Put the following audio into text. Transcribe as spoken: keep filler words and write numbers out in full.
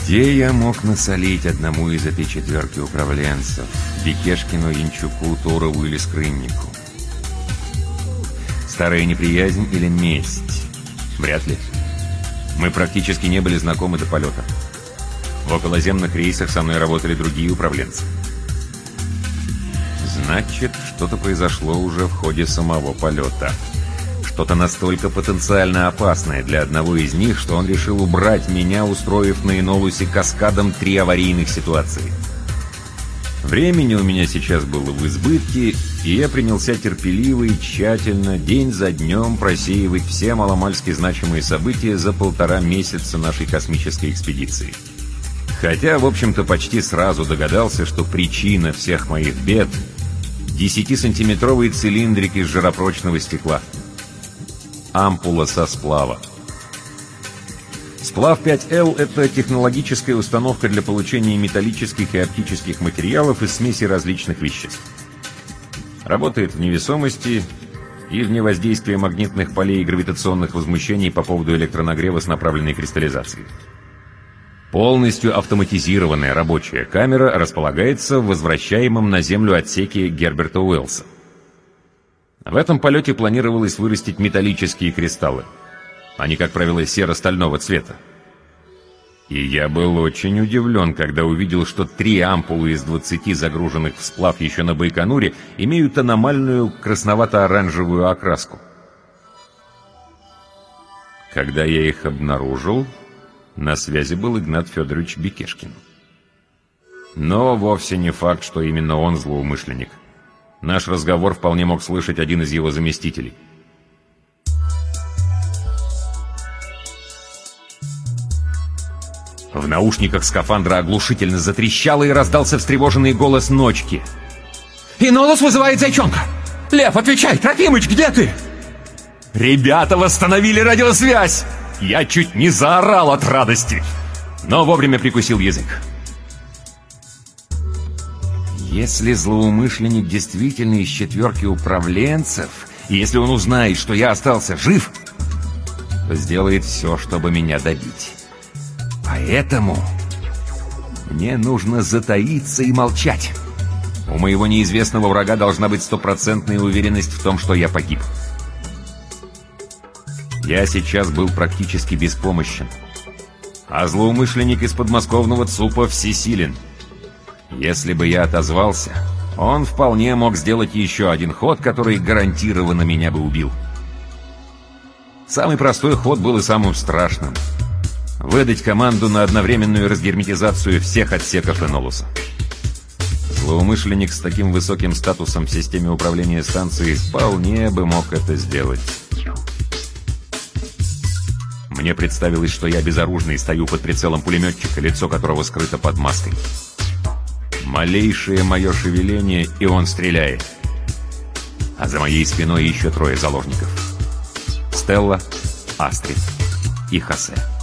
Где я мог насолить одному из этой четверки управленцев? Бекешкину, Янчуку, Турову или Скрыннику? Старая неприязнь или месть? Вряд ли. Мы практически не были знакомы до полета. В околоземных рейсах со мной работали другие управленцы. Значит, что-то произошло уже в ходе самого полета. Что-то настолько потенциально опасное для одного из них, что он решил убрать меня, устроив на Энолусе каскадом три аварийных ситуации. Времени у меня сейчас было в избытке, и я принялся терпеливо и тщательно, день за днем, просеивать все маломальски значимые события за полтора месяца нашей космической экспедиции. Хотя, в общем-то, почти сразу догадался, что причина всех моих бед — десятисантиметровый цилиндрик из жаропрочного стекла. Ампула со сплава. Сплав пять эл — это технологическая установка для получения металлических и оптических материалов из смеси различных веществ. Работает в невесомости и вне воздействия магнитных полей и гравитационных возмущений по поводу электронагрева с направленной кристаллизацией. Полностью автоматизированная рабочая камера располагается в возвращаемом на Землю отсеке Герберта Уэллса. В этом полете планировалось вырастить металлические кристаллы. Они, как правило, серо-стального цвета. И я был очень удивлен, когда увидел, что три ампулы из двадцати, загруженных в сплав еще на Байконуре, имеют аномальную красновато-оранжевую окраску. Когда я их обнаружил, на связи был Игнат Федорович Бекешкин. Но вовсе не факт, что именно он злоумышленник. Наш разговор вполне мог слышать один из его заместителей. В наушниках скафандра оглушительно затрещало, и раздался встревоженный голос Ночки. «Энолус вызывает Зайчонка! Лев, отвечай! Трофимыч, где ты?» «Ребята восстановили радиосвязь!» Я чуть не заорал от радости, но вовремя прикусил язык. Если злоумышленник действительно из четверки управленцев, и если он узнает, что я остался жив, то сделает все, чтобы меня добить. Поэтому мне нужно затаиться и молчать. У моего неизвестного врага должна быть стопроцентная уверенность в том, что я погиб. Я сейчас был практически беспомощен, а злоумышленник из подмосковного ЦУПа всесилен. Если бы я отозвался, он вполне мог сделать еще один ход, который гарантированно меня бы убил. Самый простой ход был и самым страшным — выдать команду на одновременную разгерметизацию всех отсеков Энолуса. Злоумышленник с таким высоким статусом в системе управления станцией вполне бы мог это сделать. Мне представилось, что я безоружный стою под прицелом пулеметчика, лицо которого скрыто под маской. Малейшее мое шевеление, и он стреляет. А за моей спиной еще трое заложников: Стелла, Астрид и Хосе.